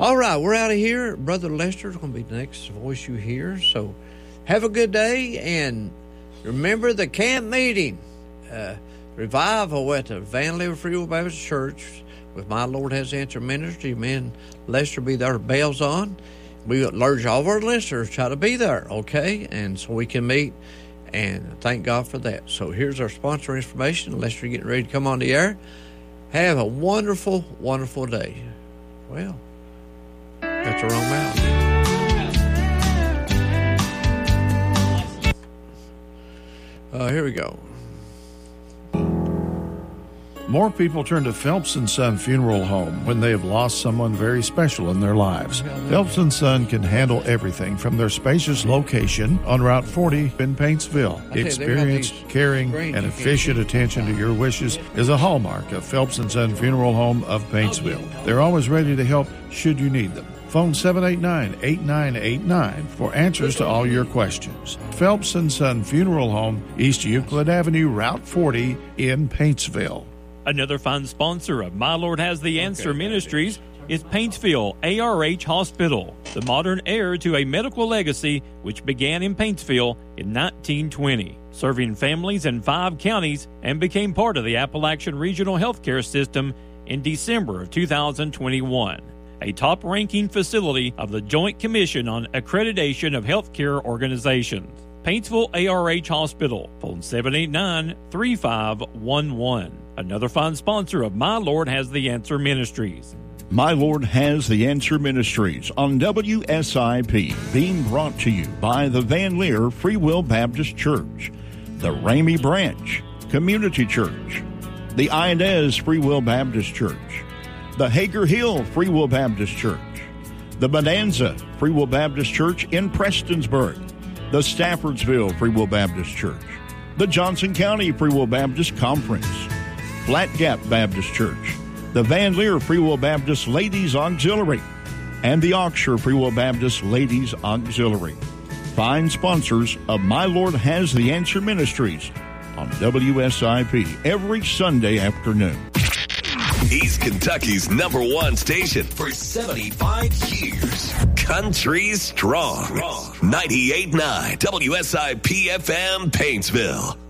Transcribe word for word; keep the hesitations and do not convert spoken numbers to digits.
All right, we're out of here. Brother Lester's going to be the next voice you hear. So have a good day, and remember the camp meeting, uh, revival at the Van Leeuwen Free Will Baptist Church with My Lord Has Answered Ministry. Me and Lester be there, bells on. We urge all of our listeners try to be there, okay? And so we can meet, and thank God for that. So here's our sponsor information. Lester getting ready to come on the air. Have a wonderful, wonderful day. Well, got the wrong mouth. Uh, here we go. More people turn to Phelps and Son Funeral Home when they have lost someone very special in their lives. Phelps and Son can handle everything from their spacious location on Route forty in Paintsville. Experienced, caring, and efficient attention to your wishes is a hallmark of Phelps and Son Funeral Home of Paintsville. They're always ready to help should you need them. Phone seven eight nine, eight nine eight nine for answers to all your questions. Phelps and Son Funeral Home, East Euclid Avenue, Route forty in Paintsville. Another fine sponsor of My Lord Has the Answer okay, Ministries is Paintsville A R H Hospital, the modern heir to a medical legacy which began in Paintsville in nineteen twenty, serving families in five counties, and became part of the Appalachian Regional Healthcare System in December of two thousand twenty-one. A top-ranking facility of the Joint Commission on Accreditation of Healthcare Organizations. Paintsville A R H Hospital, phone seven eight nine, three five one one. Another fine sponsor of My Lord Has the Answer Ministries. My Lord Has the Answer Ministries on W S I P, being brought to you by the Van Leeuwen Free Will Baptist Church, the Ramey Branch Community Church, the Inez Free Will Baptist Church, the Hager Hill Free Will Baptist Church, the Bonanza Free Will Baptist Church in Prestonsburg, the Staffordsville Free Will Baptist Church, the Johnson County Free Will Baptist Conference, Flat Gap Baptist Church, the Van Leeuwen Free Will Baptist Ladies Auxiliary, and the Oxshire Free Will Baptist Ladies Auxiliary. Fine sponsors of My Lord Has the Answer Ministries on W S I P every Sunday afternoon. He's Kentucky's number one station for seventy-five years. Country Strong. ninety-eight point nine W S I P F M Paintsville.